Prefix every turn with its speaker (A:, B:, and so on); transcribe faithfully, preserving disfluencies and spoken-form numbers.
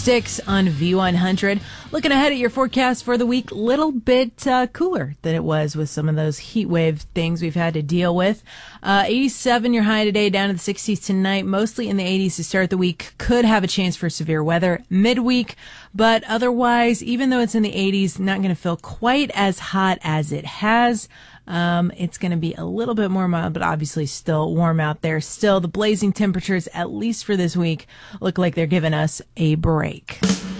A: Sticks on V one hundred. Looking ahead at your forecast for the week, little bit uh, cooler than it was with some of those heat wave things we've had to deal with. Uh, eighty-seven your high today, down to the sixties tonight, mostly in the eighties to start the week. Could have a chance for severe weather midweek, but otherwise, even though it's in the eighties, not going to feel quite as hot as it has. Um, it's going to be a little bit more mild, but obviously still warm out there. Still, the blazing temperatures, at least for this week, look like they're giving us a break.